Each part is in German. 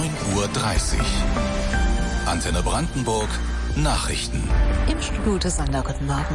9:30 Uhr. Antenne Brandenburg Nachrichten. Im Studio des Sander, guten Morgen.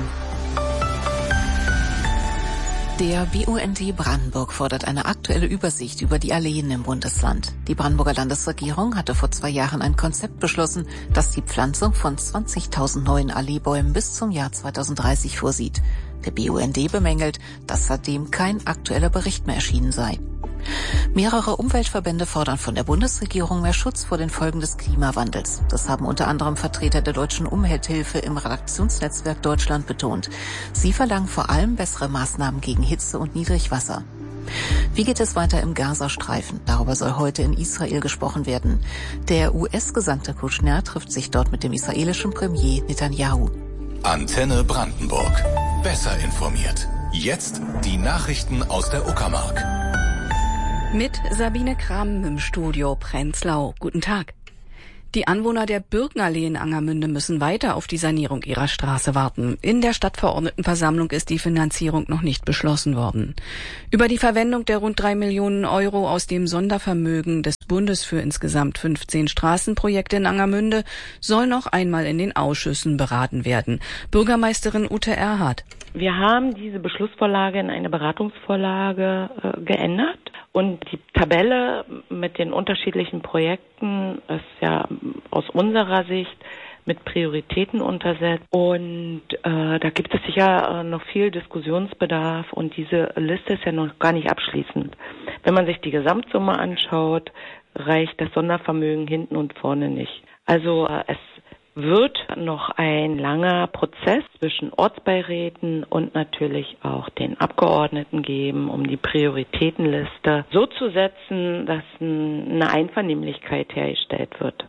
Der BUND Brandenburg fordert eine aktuelle Übersicht über die Alleen im Bundesland. Die Brandenburger Landesregierung hatte vor 2 Jahren ein Konzept beschlossen, das die Pflanzung von 20.000 neuen Alleebäumen bis zum Jahr 2030 vorsieht. Der BUND bemängelt, dass seitdem kein aktueller Bericht mehr erschienen sei. Mehrere Umweltverbände fordern von der Bundesregierung mehr Schutz vor den Folgen des Klimawandels. Das haben unter anderem Vertreter der Deutschen Umwelthilfe im Redaktionsnetzwerk Deutschland betont. Sie verlangen vor allem bessere Maßnahmen gegen Hitze und Niedrigwasser. Wie geht es weiter im Gazastreifen? Darüber soll heute in Israel gesprochen werden. Der US-Gesandte Kushner trifft sich dort mit dem israelischen Premier Netanyahu. Antenne Brandenburg. Besser informiert. Jetzt die Nachrichten aus der Uckermark. Mit Sabine Kram im Studio Prenzlau. Guten Tag. Die Anwohner der Birkenallee in Angermünde müssen weiter auf die Sanierung ihrer Straße warten. In der Stadtverordnetenversammlung ist die Finanzierung noch nicht beschlossen worden. Über die Verwendung der rund 3 Millionen Euro aus dem Sondervermögen des Bundes für insgesamt 15 Straßenprojekte in Angermünde soll noch einmal in den Ausschüssen beraten werden. Bürgermeisterin Ute Erhardt. Wir haben diese Beschlussvorlage in eine Beratungsvorlage geändert. Und die Tabelle mit den unterschiedlichen Projekten ist ja aus unserer Sicht mit Prioritäten untersetzt. Und da gibt es sicher noch viel Diskussionsbedarf. Und diese Liste ist ja noch gar nicht abschließend. Wenn man sich die Gesamtsumme anschaut, reicht das Sondervermögen hinten und vorne nicht. Also es wird noch ein langer Prozess zwischen Ortsbeiräten und natürlich auch den Abgeordneten geben, um die Prioritätenliste so zu setzen, dass eine Einvernehmlichkeit hergestellt wird.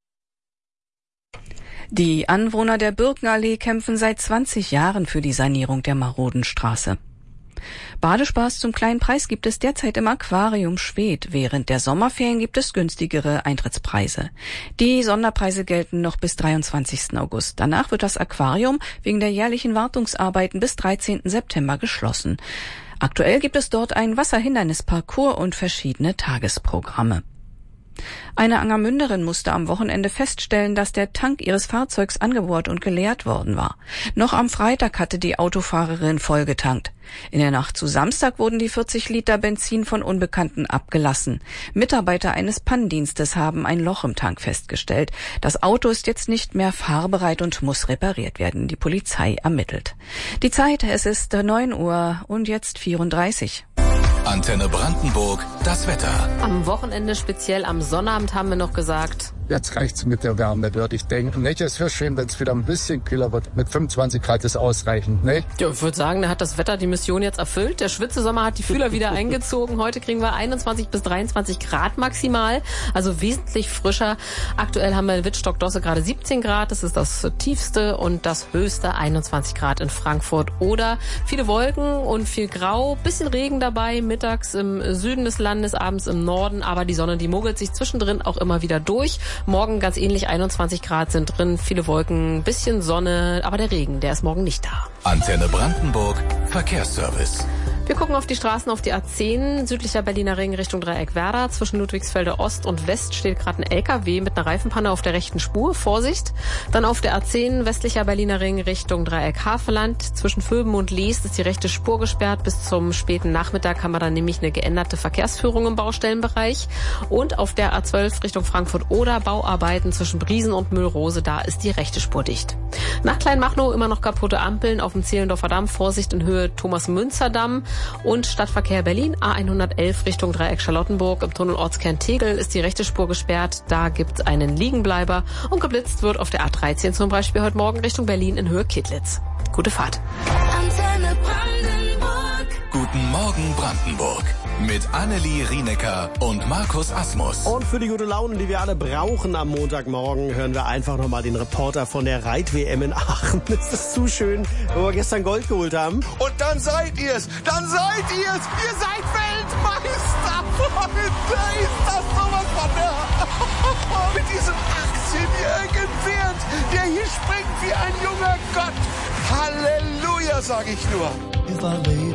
Die Anwohner der Birkenallee kämpfen seit 20 Jahren für die Sanierung der maroden Straße. Badespaß zum kleinen Preis gibt es derzeit im Aquarium Schwedt. Während der Sommerferien gibt es günstigere Eintrittspreise. Die Sonderpreise gelten noch bis 23. August. Danach wird das Aquarium wegen der jährlichen Wartungsarbeiten bis 13. September geschlossen. Aktuell gibt es dort einen Wasserhindernisparcours und verschiedene Tagesprogramme. Eine Angermünderin musste am Wochenende feststellen, dass der Tank ihres Fahrzeugs angebohrt und geleert worden war. Noch am Freitag hatte die Autofahrerin vollgetankt. In der Nacht zu Samstag wurden die 40 Liter Benzin von Unbekannten abgelassen. Mitarbeiter eines Pannendienstes haben ein Loch im Tank festgestellt. Das Auto ist jetzt nicht mehr fahrbereit und muss repariert werden. Die Polizei ermittelt. Die Zeit, es ist 9 Uhr und jetzt 34. Antenne Brandenburg, das Wetter. Am Wochenende, speziell am Sonnabend, haben wir noch gesagt. Jetzt reicht's mit der Wärme, würde ich denken. Nicht, es wäre schön, wenn es wieder ein bisschen kühler wird. Mit 25 Grad ist ausreichend, ne? Ja, ich würde sagen, da hat das Wetter die Mission jetzt erfüllt. Der Schwitzesommer hat die Fühler wieder eingezogen. Heute kriegen wir 21 bis 23 Grad maximal, also wesentlich frischer. Aktuell haben wir in Wittstock-Dosse gerade 17 Grad. Das ist das tiefste und das höchste 21 Grad in Frankfurt. Oder viele Wolken und viel Grau, bisschen Regen dabei, mittags im Süden des Landes, abends im Norden. Aber die Sonne, die mogelt sich zwischendrin auch immer wieder durch. Morgen ganz ähnlich, 21 Grad sind drin, viele Wolken, bisschen Sonne, aber der Regen, der ist morgen nicht da. Antenne Brandenburg, Verkehrsservice. Wir gucken auf die Straßen, auf die A10, südlicher Berliner Ring Richtung Dreieck Werder. Zwischen Ludwigsfelde Ost und West steht gerade ein LKW mit einer Reifenpanne auf der rechten Spur. Vorsicht. Dann auf der A10, westlicher Berliner Ring Richtung Dreieck Havelland. Zwischen Vöben und Leest ist die rechte Spur gesperrt. Bis zum späten Nachmittag haben wir dann nämlich eine geänderte Verkehrsführung im Baustellenbereich. Und auf der A12 Richtung Frankfurt-Oder Bauarbeiten zwischen Briesen und Müllrose. Da ist die rechte Spur dicht. Nach Kleinmachnow immer noch kaputte Ampeln auf dem Zehlendorfer Damm. Vorsicht in Höhe Thomas-Münzer-Damm. Und Stadtverkehr Berlin, A111 Richtung Dreieck Charlottenburg. Im Tunnel Ortskern Tegel ist die rechte Spur gesperrt. Da gibt's einen Liegenbleiber. Und geblitzt wird auf der A13 zum Beispiel heute Morgen Richtung Berlin in Höhe Kittlitz. Gute Fahrt. Antenne Brandenburg. Guten Morgen Brandenburg. Mit Annelie Rienecker und Markus Asmus. Und für die gute Laune, die wir alle brauchen am Montagmorgen, hören wir einfach nochmal den Reporter von der Reit-WM in Aachen. Das ist zu schön, wo wir gestern Gold geholt haben. Und dann seid ihr's! Dann seid ihr's! Ihr seid Weltmeister! Da ist das sowas von der... Mit diesem 18-jährigen Pferd, der hier springt wie ein junger Gott. Halleluja, sag ich nur.